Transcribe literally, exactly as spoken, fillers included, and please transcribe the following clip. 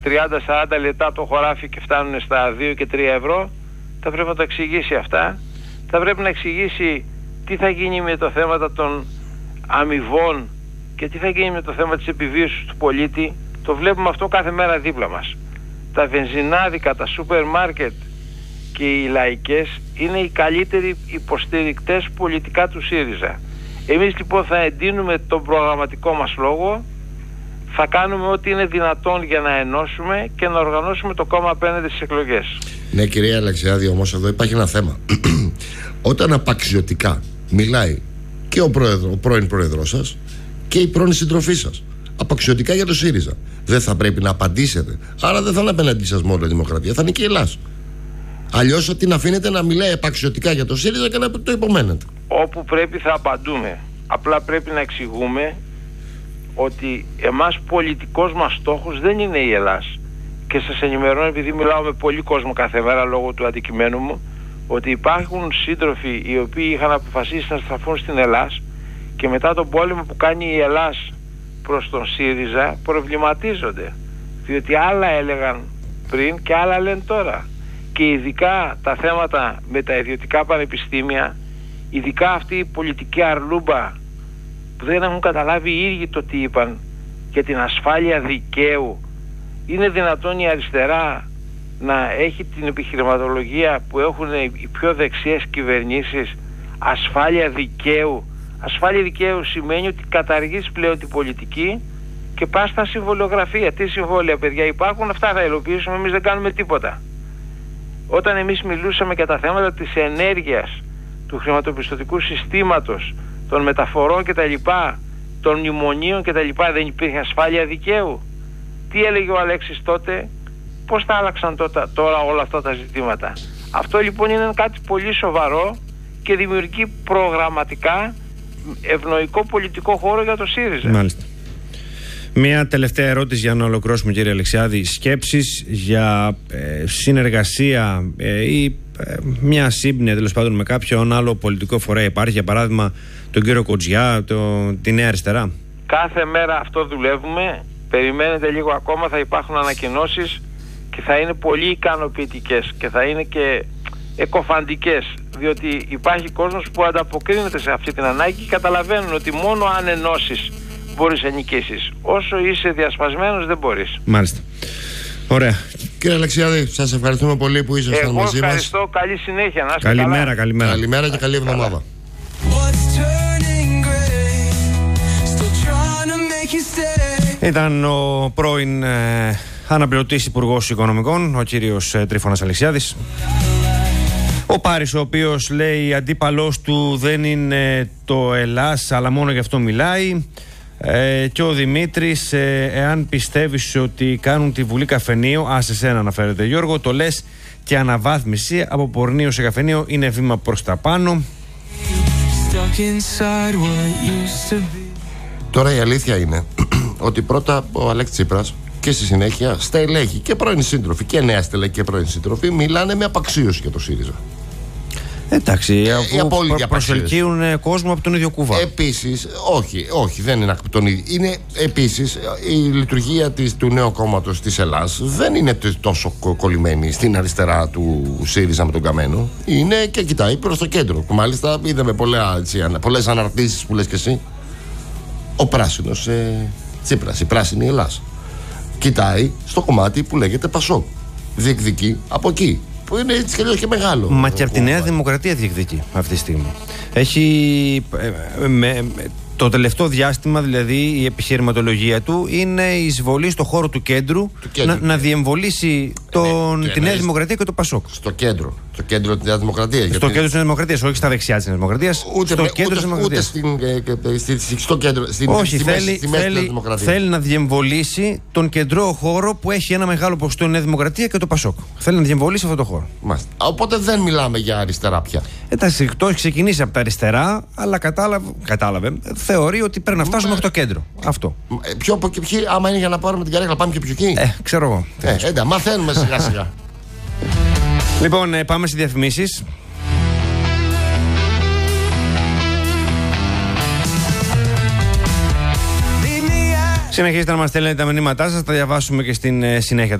τριάντα σαράντα λεπτά το χωράφι και φτάνουν στα δύο και τρία ευρώ. Θα πρέπει να το εξηγήσει αυτά. Θα πρέπει να εξηγήσει τι θα γίνει με το θέμα των αμοιβών και τι θα γίνει με το θέμα της επιβίωσης του πολίτη. Το βλέπουμε αυτό κάθε μέρα δίπλα μας. Τα βενζινάδικα, τα σούπερ μάρκετ και οι λαϊκές είναι οι καλύτεροι υποστηρικτές πολιτικά του ΣΥΡΙΖΑ. Εμείς λοιπόν θα εντείνουμε τον προγραμματικό μας λόγο, θα κάνουμε ό,τι είναι δυνατόν για να ενώσουμε και να οργανώσουμε το κόμμα απέναντι στις εκλογές. Ναι, κυρία Αλεξιάδη, όμως εδώ υπάρχει ένα θέμα. Όταν απαξιωτικά μιλάει και ο, πρόεδρο, ο πρώην πρόεδρος σας και η πρώην συντροφή σας απαξιωτικά για το ΣΥΡΙΖΑ, δεν θα πρέπει να απαντήσετε? Άρα δεν θα είναι απέναντι σας μόνο η Δημοκρατία, θα είναι και η Ελλάς. Αλλιώς ότι να αφήνετε να μιλάει απαξιωτικά για το ΣΥΡΙΖΑ και να το υπομένετε. Όπου πρέπει θα απαντούμε. Απλά πρέπει να εξηγούμε ότι εμάς πολιτικός μας στόχος δεν είναι η Ελλάς. Και σας ενημερώνω, επειδή μιλάω με πολύ κόσμο κάθε μέρα λόγω του αντικειμένου μου, ότι υπάρχουν σύντροφοι οι οποίοι είχαν αποφασίσει να στραφούν στην Ελλάς και μετά τον πόλεμο που κάνει η Ελλάς προς τον ΣΥΡΙΖΑ προβληματίζονται, διότι άλλα έλεγαν πριν και άλλα λένε τώρα. Και ειδικά τα θέματα με τα ιδιωτικά πανεπιστήμια, ειδικά αυτή η πολιτική αρλούμπα που δεν έχουν καταλάβει οι ίδιοι το τι είπαν για την ασφάλεια δικαίου. Είναι δυνατόν η αριστερά να έχει την επιχειρηματολογία που έχουν οι πιο δεξιές κυβερνήσεις, ασφάλεια δικαίου? Ασφάλεια δικαίου σημαίνει ότι καταργείς πλέον την πολιτική και πας στα συμβολιογραφία. Τι συμβόλαια, παιδιά, υπάρχουν, αυτά θα υλοποιήσουμε, εμείς δεν κάνουμε τίποτα. Όταν εμείς μιλούσαμε για τα θέματα της ενέργειας, του χρηματοπιστωτικού συστήματος, των μεταφορών κτλ., των μνημονίων κτλ., δεν υπήρχε ασφάλεια δικαίου? Τι έλεγε ο Αλέξης τότε? Πώς τα άλλαξαν τότε, τώρα όλα αυτά τα ζητήματα? Αυτό λοιπόν είναι κάτι πολύ σοβαρό και δημιουργεί προγραμματικά ευνοϊκό πολιτικό χώρο για το ΣΥΡΙΖΑ. Μάλιστα. Μια τελευταία ερώτηση για να ολοκληρώσουμε, κύριε Αλεξιάδη. Σκέψεις για ε, συνεργασία ε, ή ε, μια σύμπνοια τέλος πάντων με κάποιον άλλο πολιτικό φορέα υπάρχει? Για παράδειγμα τον κύριο Κοτζιά, το, τη Νέα Αριστερά. Κάθε μέρα αυτό δουλεύουμε. Περιμένετε λίγο ακόμα, θα υπάρχουν ανακοινώσεις και θα είναι πολύ ικανοποιητικές και θα είναι και εκοφαντικές, διότι υπάρχει κόσμος που ανταποκρίνεται σε αυτή την ανάγκη και καταλαβαίνουν ότι μόνο αν ενώσεις μπορείς να νικήσεις. Όσο είσαι διασπασμένος δεν μπορείς. Μάλιστα. Ωραία. Κύριε Αλεξιάδη, σας ευχαριστούμε πολύ που ήσασταν μαζί μας. Εγώ ευχαριστώ. Καλή συνέχεια. Να είστε καλημέρα, καλά. Καλημέρα. Καλημέρα και καλή εβδομάδα. Ήταν ο πρώην ε, αναπληρωτής Υπουργός Οικονομικών, ο κύριος ε, Τρίφωνας Αλεξιάδης. Ο Πάρης, ο οποίος λέει αντίπαλός του δεν είναι το Ελλάς, αλλά μόνο γι' αυτό μιλάει. Ε, και ο Δημήτρης, ε, εάν πιστεύεις ότι κάνουν τη Βουλή καφενείο, α, σε σένα αναφέρεται Γιώργο, το λες και αναβάθμιση από πορνείο σε καφενείο είναι βήμα προς τα πάνω. Τώρα η αλήθεια είναι ότι πρώτα ο Αλέξης Τσίπρας και στη συνέχεια στελέχη και πρώην σύντροφοι και νέα στελέχη και πρώην σύντροφοι μιλάνε με απαξίωση για το ΣΥΡΙΖΑ. Εντάξει, ε, προ, προσελκύουν κόσμο από τον ίδιο κούβα. Επίσης, όχι, όχι, δεν είναι από τον ίδιο. Είναι επίσης η λειτουργία της, του νέου κόμματος της Ελλάς δεν είναι τόσο κολλημένη στην αριστερά του ΣΥΡΙΖΑ με τον Καμένο. Είναι και κοιτάει προς το κέντρο. Μάλιστα, είδαμε πολλές αναρτήσεις που λες και εσύ. Ο πράσινος ε, Τσίπρας, η πράσινη Ελλάς, κοιτάει στο κομμάτι που λέγεται Πασόκ. Διεκδικεί από εκεί. Που είναι έτσι και λίγο και μεγάλο. Μα και από τη Νέα Δημοκρατία διεκδικεί αυτή τη στιγμή. Έχει. Ε, με, το τελευταίο διάστημα, δηλαδή, η επιχειρηματολογία του είναι η εισβολή στο χώρο του κέντρου, του κέντρου. Να, να διεμβολήσει τον, ναι, τη Νέα Δημοκρατία και το Πασόκ. Στο κέντρο. Στο κέντρο της Νέας Δημοκρατίας. Στο γιατί... κέντρο της Νέας Δημοκρατίας, όχι στα δεξιά της Νέας Δημοκρατίας. Ούτε, στο κέντρο της Δημοκρατίας. Ούτε στην, ε, στο κέντρο. Στην, όχι, στη θέλει, στη μέση, θέλει, στη θέλει να διεμβολήσει τον κεντρό χώρο που έχει ένα μεγάλο ποσοστό η Νέα Δημοκρατία και το Πασόκ. Θέλει να διεμβολήσει αυτό το χώρο. Μάλιστα. Οπότε δεν μιλάμε για αριστερά πια. Εντάξει, το έχει ξεκινήσει από τα αριστερά, αλλά κατάλαβε, κατάλαβε θεωρεί ότι πρέπει να φτάσουμε μέχρι το κέντρο. Αυτό. Ε, πιο από εκεί, άμα είναι για να πάρουμε την καρέκλα, πάμε και πιο εκεί. Ε, ξέρω εγώ. Ε, έντα, μαθαίνουμε σιγά σιγά. Λοιπόν, ε, πάμε στις διαφημίσεις. Συνεχίζετε να μας στέλνετε τα μηνύματά σας, θα τα διαβάσουμε και στην συνέχεια.